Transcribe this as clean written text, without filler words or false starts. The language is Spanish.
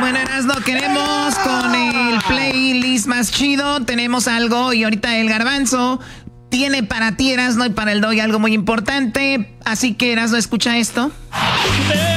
Bueno, Erasno, queremos con el playlist más chido. Tenemos algo y ahorita el Garbanzo tiene para ti, Erasno, y para el Doggy algo muy importante. Así que, Erasno, escucha esto.